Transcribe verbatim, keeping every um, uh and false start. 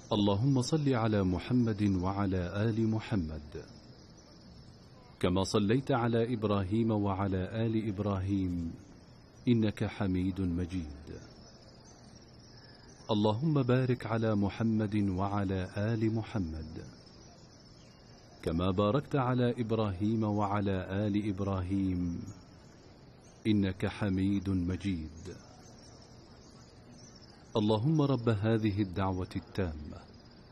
اللهم صل على محمد وعلى آل محمد كما صليت على إبراهيم وعلى آل إبراهيم إنك حميد مجيد. اللهم بارك على محمد وعلى آل محمد كما باركت على إبراهيم وعلى آل إبراهيم إنك حميد مجيد. اللهم رب هذه الدعوة التامة